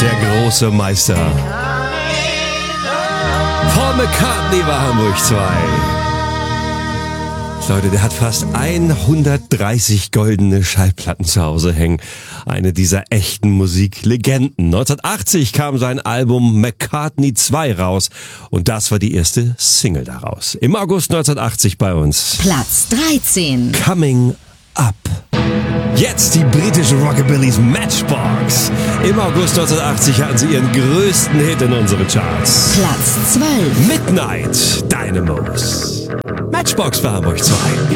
der große Meister. Paul McCartney war Hamburg 2. Leute, der hat fast 130 goldene Schallplatten zu Hause hängen. Eine dieser echten Musiklegenden. 1980 kam sein Album McCartney 2 raus und das war die erste Single daraus. Im August 1980 bei uns. Platz 13. Coming Up. Jetzt die britische Rockabillys Matchbox. Im August 1980 hatten sie ihren größten Hit in unseren Charts. Platz 12. Midnight Dynamos. Matchbox für Hamburg 2.